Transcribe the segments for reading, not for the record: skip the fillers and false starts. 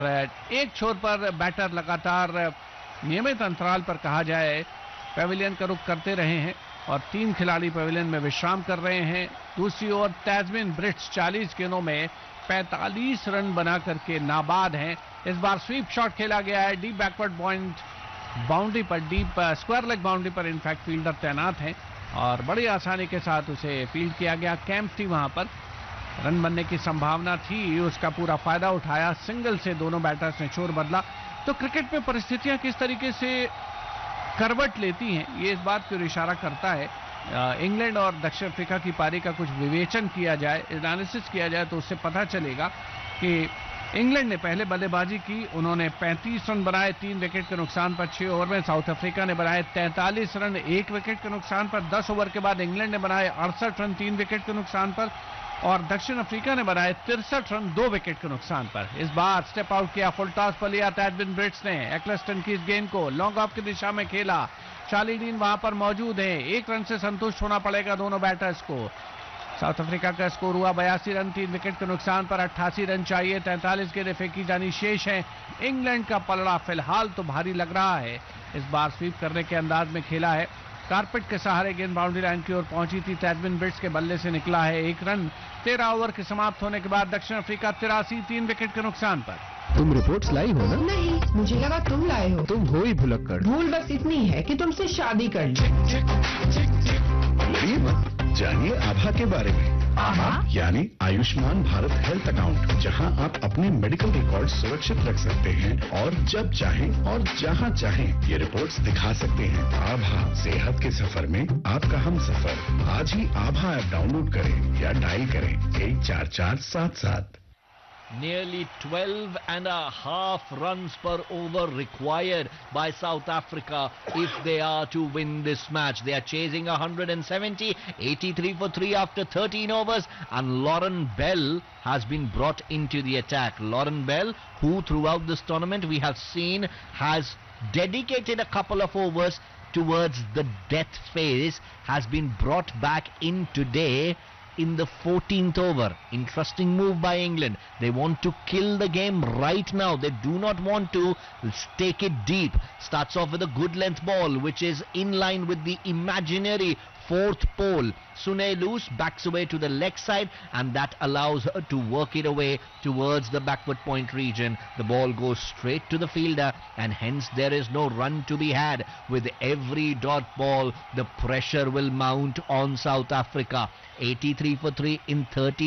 एक छोर पर बैटर लगातार नियमित अंतराल पर कहा जाए पेविलियन का रुख करते रहे हैं और 3 खिलाड़ी पेविलियन में विश्राम कर रहे हैं। दूसरी ओर तैजमिन ब्रिट्स 40 गेंदों में 45 रन बना करके नाबाद हैं। इस बार स्वीप शॉट खेला गया है डीप बैकवर्ड पॉइंट बाउंड्री पर, डीप स्क्वायर लेग बाउंड्री पर इनफैक्ट फील्डर तैनात हैं और बड़ी आसानी के साथ उसे फील्ड किया गया। कैंप थी वहां पर, रन बनने की संभावना थी, उसका पूरा फायदा उठाया। सिंगल से दोनों बैटर्स ने शोर बदला। तो क्रिकेट में परिस्थितियां किस तरीके से करवट लेती हैं, ये इस बात की ओर इशारा करता है। इंग्लैंड और दक्षिण अफ्रीका की पारी का कुछ विवेचन किया जाए, एनालिसिस किया जाए तो उससे पता चलेगा कि इंग्लैंड ने पहले बल्लेबाजी की, उन्होंने 35 रन बनाए 3 विकेट के नुकसान पर 6 ओवर में। साउथ अफ्रीका ने बनाए 43 रन 1 विकेट के नुकसान पर। 10 ओवर के बाद इंग्लैंड ने बनाए 68 रन 3 विकेट के नुकसान पर और दक्षिण अफ्रीका ने बनाए 63 रन 2 विकेट के नुकसान पर। इस बार स्टेप आउट किया, फुल टॉस पर लिया तैजमिन ब्रिट्स ने। एक्लेस्टन की इस गेंद को लॉन्ग ऑफ की दिशा में खेला। चार्ली डीन वहां पर मौजूद है। 1 रन से संतुष्ट होना पड़ेगा दोनों बैटर्स को। साउथ अफ्रीका का स्कोर हुआ 82 रन 3 विकेट के नुकसान पर। 88 रन चाहिए, 43 गेंदें फेंकी जानी शेष हैं। इंग्लैंड का पलड़ा फिलहाल तो भारी लग रहा है। इस बार स्वीप करने के अंदाज में खेला है। कारपेट के सहारे गेंद बाउंड्री लाइन की ओर पहुंची थी। तैजमिन ब्रिट्स के बल्ले से निकला है 1 रन। 13 ओवर के समाप्त होने के बाद दक्षिण अफ्रीका 83 3 विकेट के नुकसान पर। तुम रिपोर्ट्स लाई हो ना? नहीं, मुझे लगा तुम लाए हो। तुम हो ही भुलक्कड़। भूल बस इतनी है कि तुमसे शादी कर ली। लड़िए मत, जानिए आभा के बारे में। आभा यानी आयुष्मान भारत हेल्थ अकाउंट, जहां आप अपने मेडिकल रिकॉर्ड सुरक्षित रख सकते हैं और जब चाहें और जहां चाहें ये रिपोर्ट्स दिखा सकते हैं। आभा, सेहत के सफर में आपका हम सफर। आज ही आभा ऐप डाउनलोड करें या डायल करें 14477। Nearly 12.5 runs per over required by South Africa if they are to win this match. They are chasing 170, 83 for 3 after 13 overs, and Lauren Bell has been brought into the attack. Lauren Bell, who throughout this tournament we have seen has dedicated a couple of overs towards the death phase, has been brought back in today in the 14th over. Interesting move by England. They want to kill the game right now. They do not want to take it deep. Starts off with a good length ball which is in line with the imaginary 4th pole. Sune Loose backs away to the leg side and that allows her to work it away towards the backward point region. The ball goes straight to the fielder and hence there is no run to be had. With every dot ball, the pressure will mount on South Africa. 83 for 3 in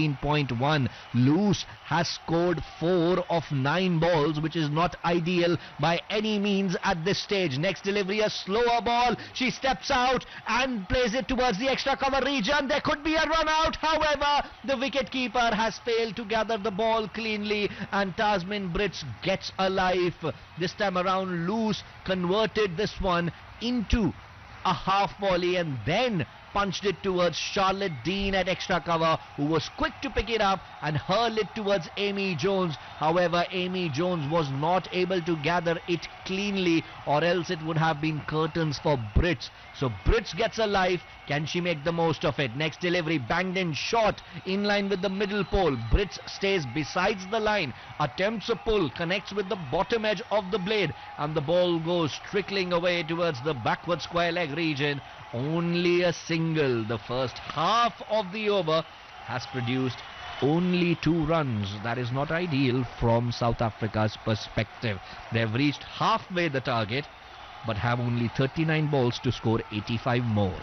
13.1. Loose has scored 4 of 9 balls, which is not ideal by any means at this stage. Next delivery, a slower ball. She steps out and plays it towards the extra cover region. There could be a run out. However, the wicketkeeper has failed to gather the ball cleanly and Tazmin Brits gets a life. This time around, Loose converted this one into a half volley and then punched it towards Charlotte Dean at extra cover, who was quick to pick it up and hurl it towards Amy Jones. However, Amy Jones was not able to gather it cleanly or else it would have been curtains for Brits. So Brits gets a life. Can she make the most of it? Next delivery, banged in short in line with the middle pole. Brits stays besides the line, attempts a pull, connects with the bottom edge of the blade and the ball goes trickling away towards the backward square leg region. Only a single. The first half of the over has produced only 2 runs. That is not ideal from South Africa's perspective. They have reached halfway the target but have only 39 balls to score 85 more.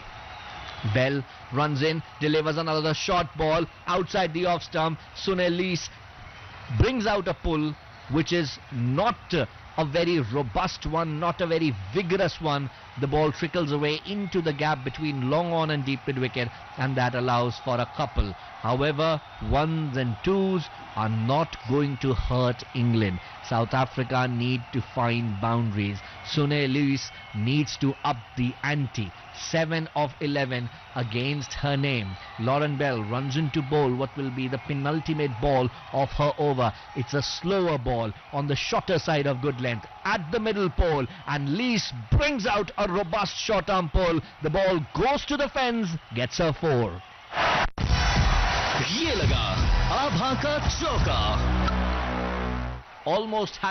Bell runs in, delivers another short ball outside the off stump. Sunelise brings out a pull which is not a very robust one, not a very vigorous one. The ball trickles away into the gap between long on and deep mid wicket and that allows for a couple. However, 1s and 2s are not going to hurt England. South Africa need to find boundaries. Sune Lewis needs to up the ante. 7 of 11 against her name. Lauren Bell runs into bowl what will be the penultimate ball of her over. It's a slower ball on the shorter side of good length at the middle pole and Lees brings out a robust short arm pull. The ball goes to the fence, gets her 4. ये लगा आभा का चौका। almost